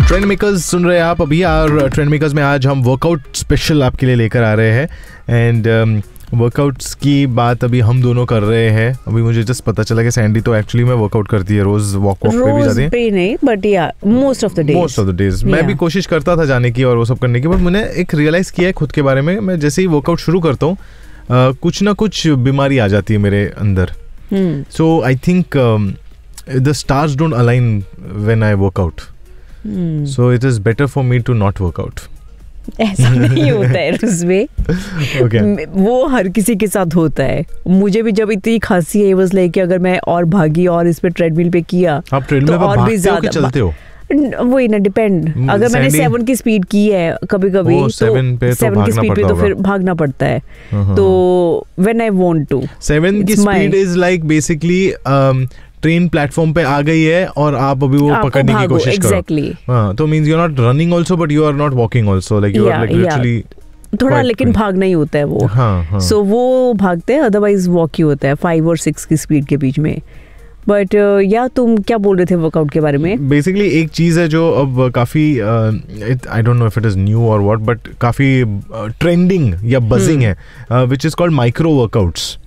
Trend makers सुन रहे हैं आप अभी, और ट्रेंड मेकर्स में आज हम वर्कआउट स्पेशल आपके लिए लेकर आ रहे हैं. एंड वर्कआउट्स की बात अभी हम दोनों कर रहे हैं. अभी मुझे जस्ट पता चला कि सैंडी तो एक्चुअली में वर्कआउट करती है, रोज वॉक पे भी जाती है. रोज नहीं, बट या मोस्ट ऑफ द डेज. मैं भी कोशिश करता था जाने की और वो सब करने की, बट मैंने एक रियलाइज किया है खुद के बारे में. मैं जैसे ही वर्कआउट शुरू करता हूँ कुछ ना कुछ बीमारी आ जाती है मेरे अंदर. सो I think the stars don't align when I work out. So it is better for me to not work out. ऐसा नहीं होता है उसमें. वो हर किसी के साथ होता है. मुझे भी जब इतनी खांसी है, वाज लाइक कि अगर मैं और भागी और इस पे ट्रेडमिल पे किया, आप ट्रेडमिल पे और भी ज्यादा चलते हो. वही ना, डिपेंड. अगर मैंने 7 की स्पीड की है कभी कभी तो 7 की स्पीड पे तो फिर भागना पड़ता है. तो व्हेन आई वांट टू 7 की speed is like basically train platform पे आ गई है और आप अभी वो पकड़ने की कोशिश करो. तो means you are not running also but you are not walking also, like you are like literally थोड़ा, लेकिन भागना ही होता है वो. सो वो भागते हैं, अदरवाइज वॉक ही होता है 5 और 6 की स्पीड के बीच में. बट या तुम क्या बोल रहे थे वर्कआउट के बारे में? बेसिकली एक चीज़ है जो अब काफ़ी I don't know if it is new और व्हाट, बट काफ़ी ट्रेंडिंग या बजिंग है, which is called micro workouts.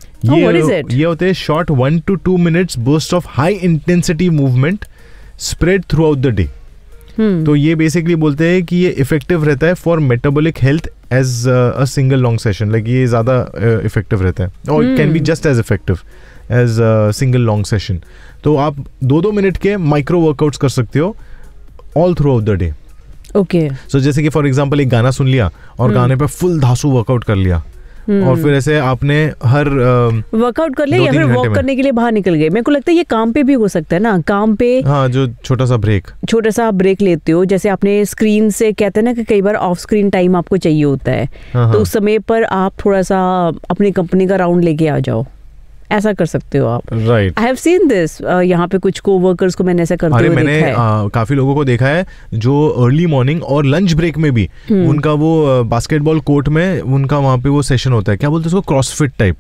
ये होते हैं short 1 to 2 minutes burst of high intensity movement spread throughout the day. तो ये बेसिकली बोलते हैं कि ये इफेक्टिव रहता है for metabolic health as a single long session. Like ये ज़्यादा इफेक्टिव रहता है और can be just as effective as single long session. तो आप 2-2 मिनट के माइक्रो वर्कआउट्स कर सकते हो all through out the day. Okay. सो जैसे कि फॉर एग्जांपल एक गाना सुन लिया और गाने पे फुल धांसू वर्कआउट कर लिया, और फिर ऐसे आपने हर वर्कआउट कर लिया या फिर वॉक करने के लिए बाहर निकल गए. मेरे को लगता है ये काम पे भी हो सकता है ना, काम पे. हाँ, जो छोटा सा ब्रेक लेते हो. जैसे आपने स्क्रीन से कहते हैं ना कि कई बार ऑफ स्क्रीन टाइम आपको चाहिए होता है, तो उस समय पर आप थोड़ा सा अपनी कंपनी का राउंड लेके आ जाओ. ऐसा कर सकते हो आप. Right. I have seen this. यहाँ पे कुछ कोवर्कर्स को मैंने ऐसा करते हुए देखा है. काफी लोगों को देखा है जो अर्ली मॉर्निंग और लंच ब्रेक में भी उनका वो बास्केटबॉल कोर्ट में उनका वहाँ पे वो सेशन होता है, क्या बोलते हैं उसको, क्रॉसफिट टाइप.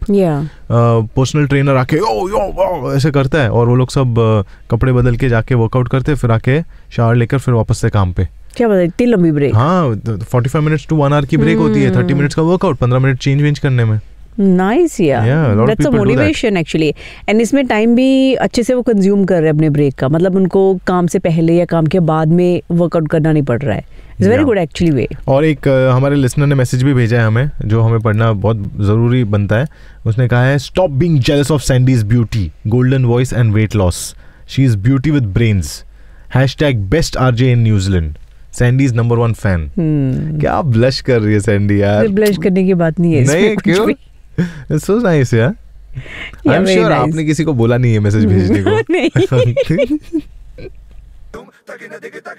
पर्सनल ट्रेनर आके यो ऐसे करता है और वो लोग सब कपड़े बदल के जाके वर्कआउट करते, फिर आके शावर लेकर फिर वापस से काम पे. क्या बताइए, इतनी लंबी ब्रेक? हाँ, 45 मिनट्स to 1 hour की ब्रेक होती है. 30 मिनट्स का वर्कआउट, 15 मिनट चेंज करने में. Nice. That's a motivation actually. And इसमें टाइम भी अच्छे से वो कंज्यूम कर रहे हैं अपने ब्रेक का. मतलब उनको काम से पहले या काम के बाद में वर्कआउट करना नहीं पड़ रहा है. इट्स वेरी गुड एक्चुअली वे. और एक हमारे लिसनर ने मैसेज भी भेजा है हमें, जो हमें पढ़ना बहुत ज़रूरी बनता है. उसने कहा है, stop being jealous of सैंडीज beauty, golden voice and weight loss. She is beauty with brains. #Best RJ in New Zealand. Sandy is number 1 fan. क्या ब्लश कर रही है सैंडी यार? ब्लश करने की बात नहीं है. नहीं, क्यों? It's so nice, yeah. I'm sure आपने किसी को बोला नहीं है मैसेज भेजने को.